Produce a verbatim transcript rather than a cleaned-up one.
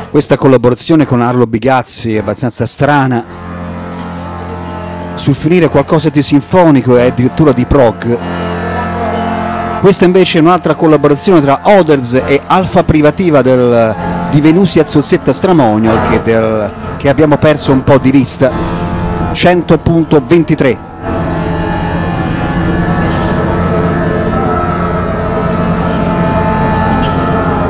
Questa collaborazione con Arlo Bigazzi è abbastanza strana, sul finire qualcosa di sinfonico e addirittura di prog. Questa invece è un'altra collaborazione tra Others e Alfa Privativa del, di Venusia Zozzetta Stramonio, che, del, che abbiamo perso un po' di vista. cento punto ventitré.